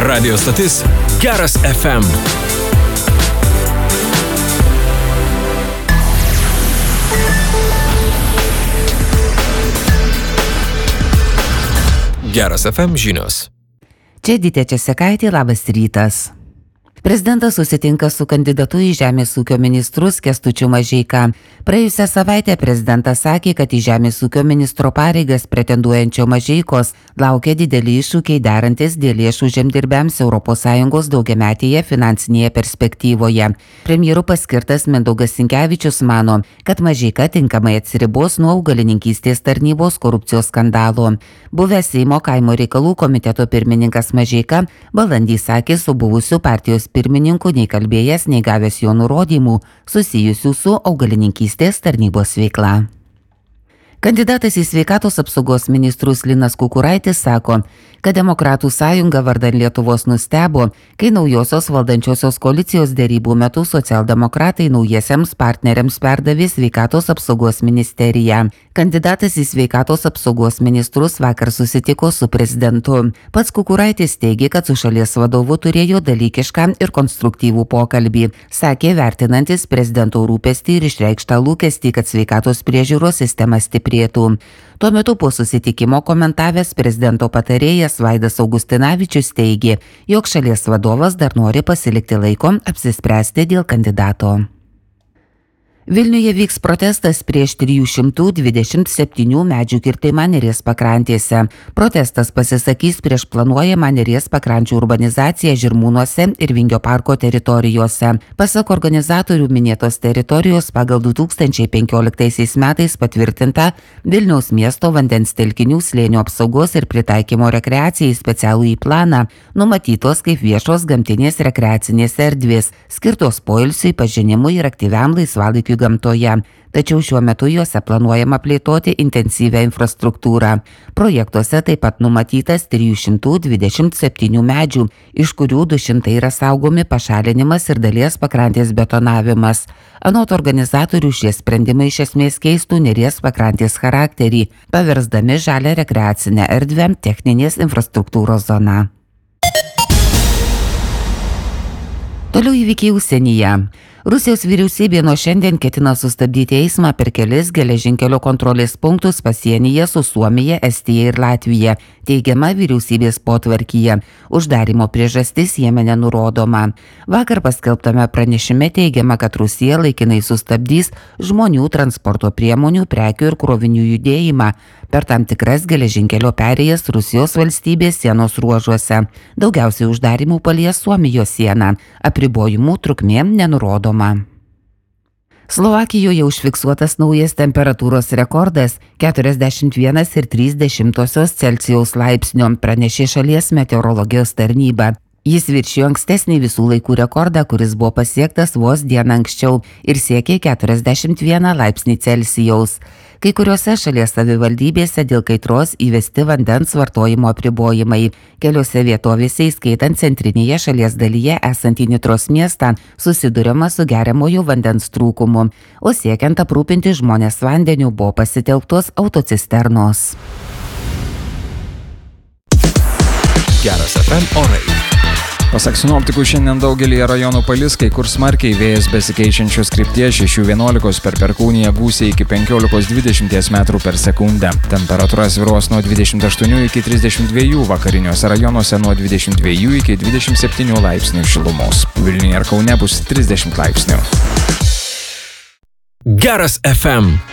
Radio stotis Geras FM. Geras FM žinios. Čia Dytė Česekaitė, labas rytas. Prezidentas susitinka su kandidatu į Žemės ūkio ministrus Kęstučiu Mažeika. Praėjusią savaitę prezidentas sakė, kad į Žemės ūkio ministro pareigas pretenduojančio Mažeikos laukia dideli iššūkiai derantis dėl lėšų žemdirbiams ES daugiametėje finansinėje perspektyvoje. Premjeru paskirtas Mindaugas Sinkevičius mano, kad Mažeika tinkamai atsiribos nuo augalininkystės tarnybos korupcijos skandalo. Buvęs Seimo kaimo reikalų komiteto pirmininkas Mažeika balandį sakė su buvusiu partijos pirmininku nei kalbėjęs, nei gavęs jo nurodymų susijusių su augalininkystės tarnybos veikla. Kandidatas į sveikatos apsaugos ministrus Linas Kukuraitis sako, kad Demokratų sąjunga vardan Lietuvos nustebo, kai naujosios valdančiosios koalicijos derybų metu socialdemokratai naujiesiems partneriams perdavė sveikatos apsaugos ministeriją. Kandidatas į sveikatos apsaugos ministrus vakar susitiko su prezidentu. Pats Kukuraitis teigė, kad su šalies vadovu turėjo dalykišką ir konstruktyvų pokalbį. Sakė, vertinantis prezidento rūpestį ir išreikštą lūkestį, kad sveikatos priežiūros sistema stiprėtų. Tuo metu po susitikimo komentavęs prezidento patarėjas Vaidas Augustinavičius teigė, jog šalies vadovas dar nori pasilikti laiko apsispręsti dėl kandidato. Vilniuje vyks protestas prieš 327 medžių kirtimą Neries pakrantėse. Protestas pasisakys prieš planuojamą Neries pakrančių urbanizaciją Žirmūnuose ir Vingio parko teritorijose. Pasak organizatorių, minėtos teritorijos pagal 2015 metais patvirtinta Vilniaus miesto vandens telkinių slėnio apsaugos ir pritaikymo rekreacijai specialųjį planą numatytos kaip viešos gamtinės rekreacinės erdvės, skirtos poilsiui, pažinimui ir aktyviam laisvalaikiui gamtoje. Tačiau šiuo metu juose planuojama plėtoti intensyvią infrastruktūrą. Projektuose taip pat numatytas 327 medžių, iš kurių 200 yra saugomi pašalinimas ir dalies pakrantės betonavimas. Anot organizatorių, šie sprendimai iš esmės keistų Neries pakrantės charakterį, paversdami žalią rekreacinę erdvę techninės infrastruktūros zona. Toliau įvykiai užsienyje. Rusijos vyriausybė nuo šiandien ketina sustabdyti eismą per kelis geležinkelio kontrolės punktus pasienyje su Suomija, Estija ir Latvija, teigiama vyriausybės potvarkyje. Uždarimo priežastis jame nenurodoma. Vakar paskelbtame pranešime teigiama, kad Rusija laikinai sustabdys žmonių, transporto priemonių, prekių ir krovinių judėjimą per tam tikras geležinkelio perėjas Rusijos valstybės sienos ruožuose. Daugiausiai uždarimų palies Suomijos sieną. Apribojimų trukmė nenurodoma. Slovakijoje užfiksuotas naujas temperatūros rekordas 41,3 Celsijaus laipsnio, pranešė šalies meteorologijos tarnyba. Jis viršijo ankstesnį visų laikų rekordą, kuris buvo pasiektas vos dieną anksčiau ir siekė 41 laipsnį Celsijaus. Kai kuriuose šalies savivaldybėse dėl kaitros įvesti vandens vartojimo apribojimai. Keliose vietovėse, įskaitant centrinėje šalies dalyje esantį Nitros miestą, susiduriama su geriamojo vandens trūkumu, o siekiant aprūpinti žmonės vandeniu buvo pasitelktos autocisternos. Geras FM orai. Pasak sinoptikų, šiandien daugelį rajonų palis, kai kur smarkiai, vėjas besikeičiančios krypties 6–11 per perkūniją, gūsiai iki 15–20 metrų per sekundę. Temperatūra svyruos nuo 28 iki 32, vakariniuose rajonuose nuo 22 iki 27 laipsnių šilumos. Vilniuje ir Kaune bus 30 laipsnių. Geras FM.